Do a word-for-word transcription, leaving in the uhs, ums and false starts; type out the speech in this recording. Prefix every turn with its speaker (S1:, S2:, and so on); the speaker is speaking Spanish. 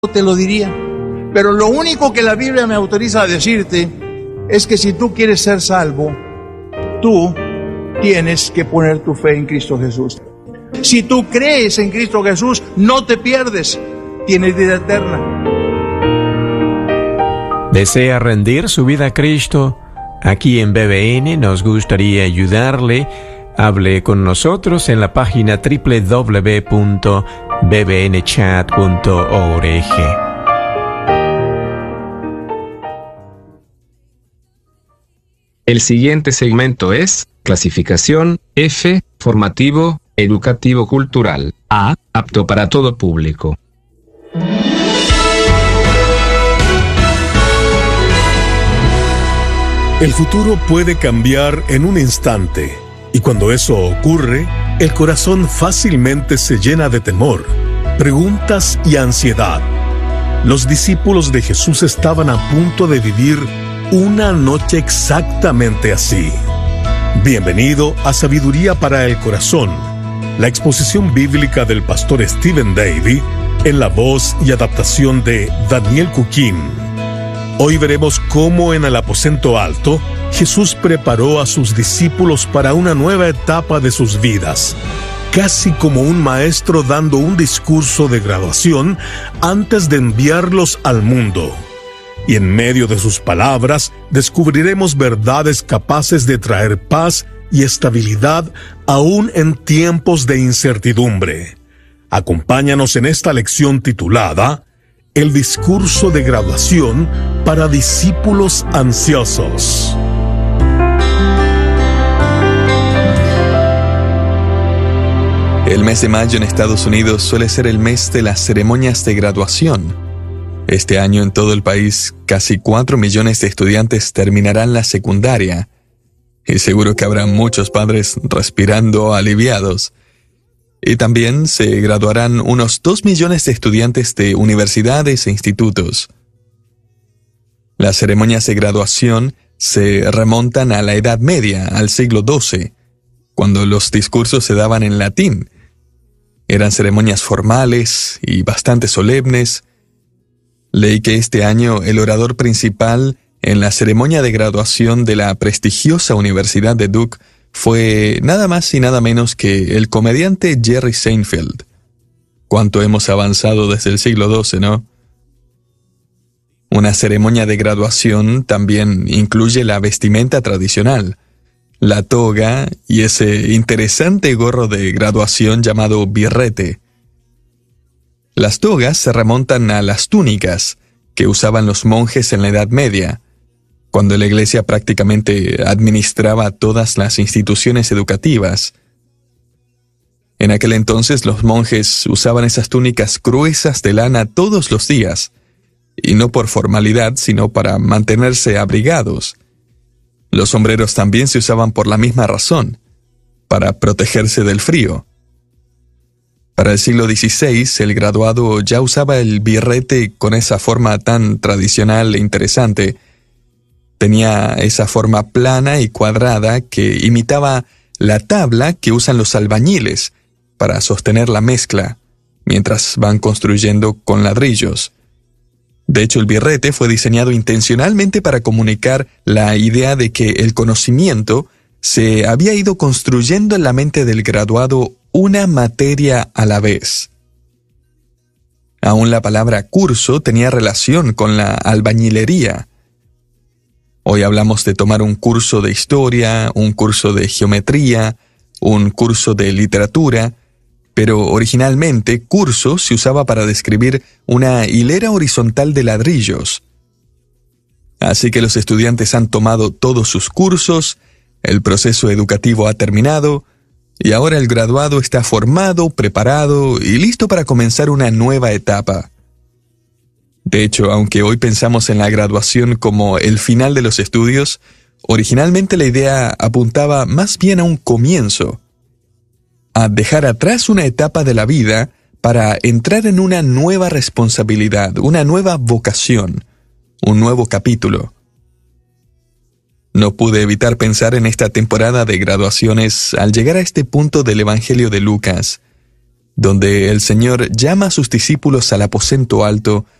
S1: te lo diría. Pero lo único que la Biblia me autoriza a decirte es que si tú quieres ser salvo, tú tienes que poner tu fe en Cristo Jesús. Si tú crees en Cristo Jesús, no te pierdes, tienes vida eterna.
S2: ¿Desea rendir su vida a Cristo? Aquí en B B N nos gustaría ayudarle. Hable con nosotros en la página doble u doble u doble u punto b b n chat punto org.
S3: El siguiente segmento es clasificación F, formativo, educativo cultural. A, apto para todo público.
S4: El futuro puede cambiar en un instante, y cuando eso ocurre, el corazón fácilmente se llena de temor, preguntas y ansiedad. Los discípulos de Jesús estaban a punto de vivir una noche exactamente así. Bienvenido a Sabiduría para el Corazón, la exposición bíblica del pastor Stephen Davey, en la voz y adaptación de Daniel Cuquín. Hoy veremos cómo en el aposento alto Jesús preparó a sus discípulos para una nueva etapa de sus vidas, casi como un maestro dando un discurso de graduación antes de enviarlos al mundo. Y en medio de sus palabras descubriremos verdades capaces de traer paz y estabilidad aún en tiempos de incertidumbre. Acompáñanos en esta lección titulada El discurso de graduación para discípulos ansiosos.
S5: El mes de mayo en Estados Unidos suele ser el mes de las ceremonias de graduación. Este año en todo el país, casi cuatro millones de estudiantes terminarán la secundaria. Y seguro que habrá muchos padres respirando aliviados. Y también se graduarán unos dos millones de estudiantes de universidades e institutos. Las ceremonias de graduación se remontan a la Edad Media, al siglo doce, cuando los discursos se daban en latín. Eran ceremonias formales y bastante solemnes. Leí que este año el orador principal en la ceremonia de graduación de la prestigiosa Universidad de Duke fue nada más y nada menos que el comediante Jerry Seinfeld. Cuánto hemos avanzado desde el siglo doce, ¿no? Una ceremonia de graduación también incluye la vestimenta tradicional, la toga y ese interesante gorro de graduación llamado birrete. Las togas se remontan a las túnicas que usaban los monjes en la Edad Media, cuando la Iglesia prácticamente administraba todas las instituciones educativas. En aquel entonces los monjes usaban esas túnicas gruesas de lana todos los días, y no por formalidad, sino para mantenerse abrigados. Los sombreros también se usaban por la misma razón, para protegerse del frío. Para el siglo dieciséis, el graduado ya usaba el birrete con esa forma tan tradicional e interesante. Tenía esa forma plana y cuadrada que imitaba la tabla que usan los albañiles para sostener la mezcla, mientras van construyendo con ladrillos. De hecho, el birrete fue diseñado intencionalmente para comunicar la idea de que el conocimiento se había ido construyendo en la mente del graduado una materia a la vez. Aún la palabra curso tenía relación con la albañilería. Hoy hablamos de tomar un curso de historia, un curso de geometría, un curso de literatura, pero originalmente curso se usaba para describir una hilera horizontal de ladrillos. Así que los estudiantes han tomado todos sus cursos, el proceso educativo ha terminado, y ahora el graduado está formado, preparado y listo para comenzar una nueva etapa. De hecho, aunque hoy pensamos en la graduación como el final de los estudios, originalmente la idea apuntaba más bien a un comienzo, a dejar atrás una etapa de la vida para entrar en una nueva responsabilidad, una nueva vocación, un nuevo capítulo. No pude evitar pensar en esta temporada de graduaciones al llegar a este punto del Evangelio de Lucas. donde el Señor llama a sus discípulos al aposento alto